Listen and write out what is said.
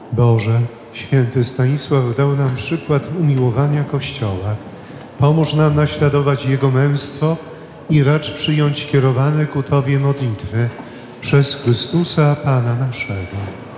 Boże, święty Stanisław dał nam przykład umiłowania Kościoła. Pomóż nam naśladować Jego męstwo i racz przyjąć kierowane ku Tobie modlitwy przez Chrystusa Pana naszego.